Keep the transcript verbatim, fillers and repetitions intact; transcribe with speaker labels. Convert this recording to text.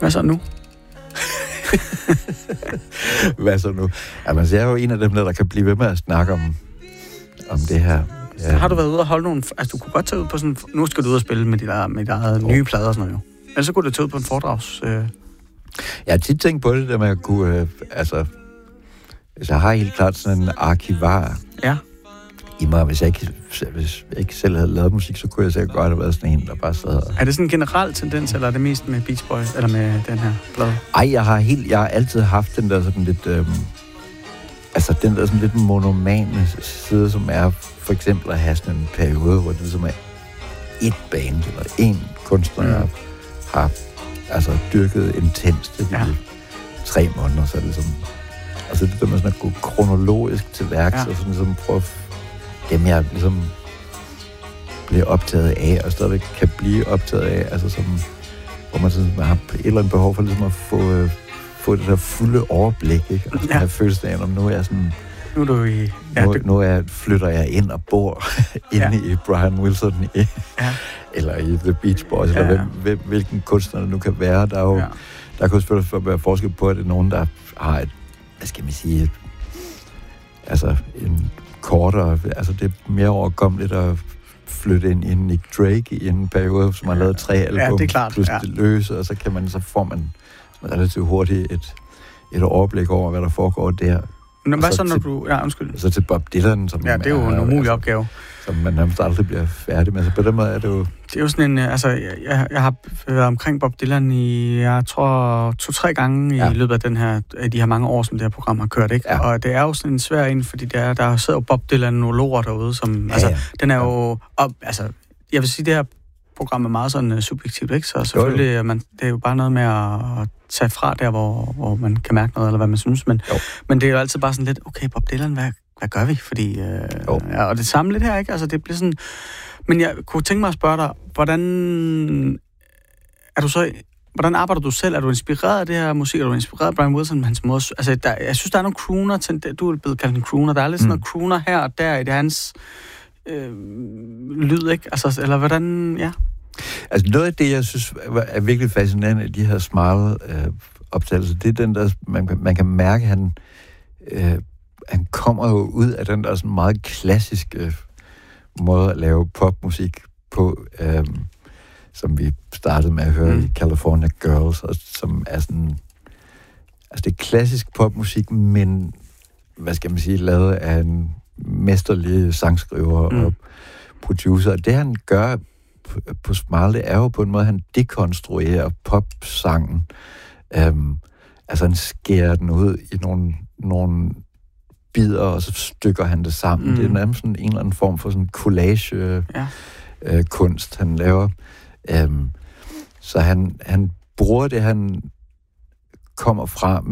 Speaker 1: Hvad så nu?
Speaker 2: Hvad så nu? Jamen, jeg er jo en af dem, der kan blive ved med at snakke om, om det her.
Speaker 1: Ja. Så har du været ude og holde nogle... Altså, du kunne godt tage ud på sådan... Nu skal du ud og spille med dit eget, med dit eget oh. nye plader og sådan noget, jo. Ellers så kunne du tage ud på en foredrags... Øh...
Speaker 2: Jeg har tit tænkt på det, der med at kunne... Øh, altså, hvis jeg har helt klart sådan en arkivar
Speaker 1: ja.
Speaker 2: i mig. Hvis jeg, ikke, hvis jeg ikke selv havde lavet musik, så kunne jeg sikkert godt have været sådan en, der bare sad og...
Speaker 1: Er det sådan en generel tendens, eller er det mest med Beach Boys, eller med den her plade?
Speaker 2: Ej, jeg har, helt, jeg har altid haft den der sådan lidt... Øh, altså, den der sådan lidt monomane side, som er for eksempel at have sådan en periode, hvor det ligesom er et band, eller en kunstner, mm. har altså dyrket intenst i ja. tre måneder, så er det ligesom... Og så det der med sådan at gå kronologisk til værks, ja. og sådan ligesom prøve at dem, jeg ligesom bliver optaget af, og stadigvæk kan blive optaget af, altså som, hvor man, sådan, man har et eller andet behov for ligesom at få, øh, få det der fulde overblik, ikke? Og sådan ja. have følelsen af, om nu er jeg sådan...
Speaker 1: Nu er du i... Ja,
Speaker 2: nu,
Speaker 1: det...
Speaker 2: nu er, flytter jeg ind og bor inde ja. i Brian Wilson, i, ja. eller i The Beach Boys, ja, ja. eller hvem, hvilken kunstner det nu kan være. Der er jo, ja. der kan jo selvfølgelig være forskel på, at det er nogen, der har et, hvad skal man sige, et, altså en kortere, altså det er mere overkommeligt at flytte ind i Nick Drake i en periode, som har lavet tre album,
Speaker 1: ja, det er klart.
Speaker 2: plus
Speaker 1: ja.
Speaker 2: det løse, og så kan man, så får man relativt hurtigt et, et overblik over, hvad der foregår der.
Speaker 1: Nå, hvad så, så
Speaker 2: når
Speaker 1: til, du... Ja, undskyld.
Speaker 2: Så til Bob Dylan, som...
Speaker 1: Ja, det er jo en umulig altså, opgave.
Speaker 2: Som man nærmest aldrig bliver færdig med. Så på den måde er det jo...
Speaker 1: Det er jo sådan en... Altså, jeg, jeg har været omkring Bob Dylan i, jeg tror, to-tre gange ja. i løbet af den her, af de her mange år, som det her program har kørt, ikke? Ja. Og det er jo sådan en svær en, fordi der, der sidder jo Bob Dylan-nologer derude, som... Ja, altså, ja. den er jo... Og, altså, jeg vil sige, det her program er meget sådan uh, subjektivt, ikke? Så selvfølgelig, jo, jo. Man, det er jo bare noget med at tage fra der, hvor, hvor man kan mærke noget, eller hvad man synes. Men, men det er jo altid bare sådan lidt, okay, Bob Dylan, hvad, hvad gør vi? Fordi, øh, ja, og det samme lidt her, ikke? Altså, det bliver sådan... Men jeg kunne tænke mig at spørge dig, hvordan er du så... Hvordan arbejder du selv? Er du inspireret af det her musik? Er du inspireret af Brian Wilson, hans måde? Altså, der, jeg synes, der er nogle crooner til... Du er blevet kaldt en crooner. Der er lidt sådan mm. noget crooner her og der i det hans øh, lyd, ikke? Altså, eller hvordan... Ja...
Speaker 2: Altså noget af det, jeg synes er virkelig fascinerende i de her smale øh, optagelser, det er den der, man, man kan mærke, han, øh, han kommer jo ud af den der sådan meget klassiske måde at lave popmusik på, øh, som vi startede med at høre mm. i California Girls, og som er sådan, altså det er klassisk popmusik, men, hvad skal man sige, lavet af en mesterlig sangskriver mm. og producer, og det han gør på Smile, er jo på en måde, han dekonstruerer popsangen. Øhm, altså, han skærer den ud i nogle, nogle bidder, og så stykker han det sammen. Mm. Det er nærmest sådan en eller anden form for sådan collage-kunst, ja. øh, han laver. Øhm, så han, han bruger det, han kommer fra,